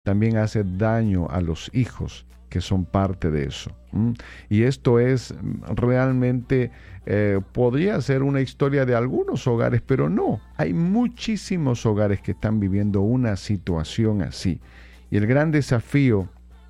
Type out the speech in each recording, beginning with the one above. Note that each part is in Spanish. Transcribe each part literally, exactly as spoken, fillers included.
también hace daño a los hijos que son parte de eso. ¿Mm? Y esto es realmente, eh, podría ser una historia de algunos hogares, pero no, hay muchísimos hogares que están viviendo una situación así. Y el gran desafío,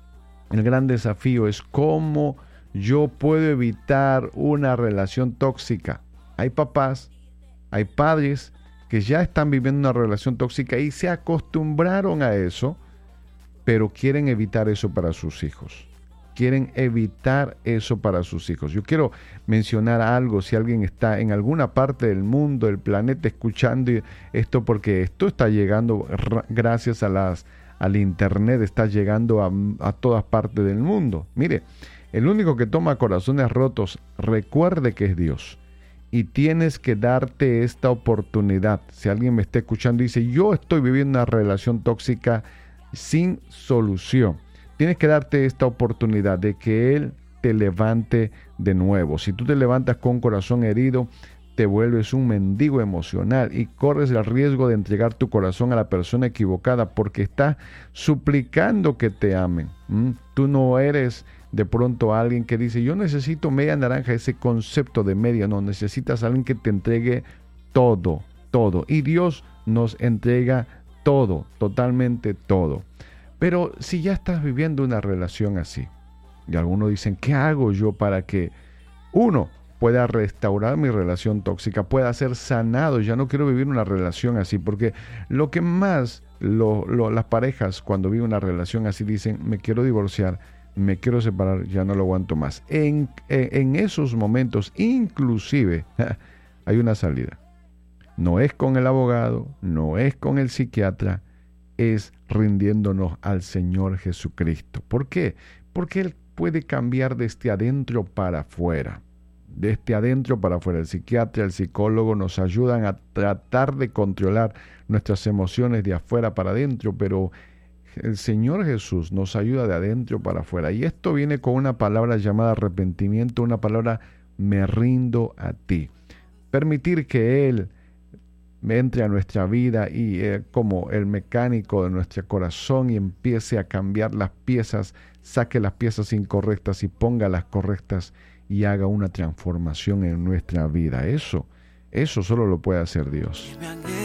el gran desafío es cómo yo puedo evitar una relación tóxica. Hay papás, hay padres que ya están viviendo una relación tóxica y se acostumbraron a eso, pero quieren evitar eso para sus hijos. Quieren evitar eso para sus hijos. Yo quiero mencionar algo, si alguien está en alguna parte del mundo, del planeta, escuchando esto, porque esto está llegando gracias a las, al internet, está llegando a, a todas partes del mundo. Mire, el único que toma corazones rotos, recuerde que es Dios. Y tienes que darte esta oportunidad. Si alguien me está escuchando y dice, yo estoy viviendo una relación tóxica sin solución, tienes que darte esta oportunidad de que Él te levante de nuevo. Si tú te levantas con corazón herido, te vuelves un mendigo emocional y corres el riesgo de entregar tu corazón a la persona equivocada porque estás suplicando que te amen. ¿Mm? Tú no eres de pronto alguien que dice, yo necesito media naranja, ese concepto de media, no, necesitas a alguien que te entregue todo, todo. Y Dios nos entrega todo, totalmente todo. Pero si ya estás viviendo una relación así, y algunos dicen, ¿qué hago yo para que, uno, pueda restaurar mi relación tóxica, pueda ser sanado? Ya no quiero vivir una relación así, porque lo que más lo, lo, las parejas cuando viven una relación así dicen, me quiero divorciar, me quiero separar, ya no lo aguanto más. En, en, en esos momentos, inclusive, hay una salida. No es con el abogado, no es con el psiquiatra, es rindiéndonos al Señor Jesucristo. ¿Por qué? Porque Él puede cambiar desde adentro para afuera. Desde adentro para afuera. El psiquiatra, el psicólogo nos ayudan a tratar de controlar nuestras emociones de afuera para adentro, pero el Señor Jesús nos ayuda de adentro para afuera. Y esto viene con una palabra llamada arrepentimiento, una palabra me rindo a ti. Permitir que Él entre a nuestra vida y eh, como el mecánico de nuestro corazón y empiece a cambiar las piezas, saque las piezas incorrectas y ponga las correctas y haga una transformación en nuestra vida. Eso, eso solo lo puede hacer Dios.